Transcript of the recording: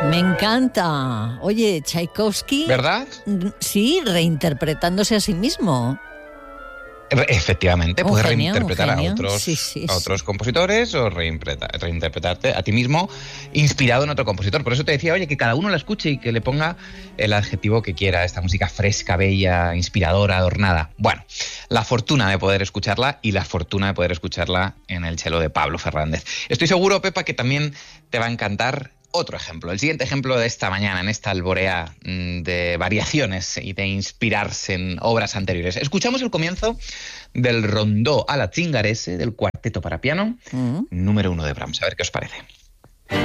Me encanta. Oye, Tchaikovsky... ¿Verdad? Sí, reinterpretándose a sí mismo. Efectivamente, puedes reinterpretar a otros Sí. compositores o reinterpretarte a ti mismo inspirado en otro compositor. Por eso te decía, oye, que cada uno la escuche y que le ponga el adjetivo que quiera, esta música fresca, bella, inspiradora, adornada. Bueno, la fortuna de poder escucharla y la fortuna de poder escucharla en el cello de Pablo Fernández. Estoy seguro, Pepa, que también te va a encantar otro ejemplo, el siguiente ejemplo de esta mañana, en esta alborea de variaciones y de inspirarse en obras anteriores. Escuchamos el comienzo del Rondó alla Zingarese, del cuarteto para piano, número 1 de Brahms. A ver qué os parece.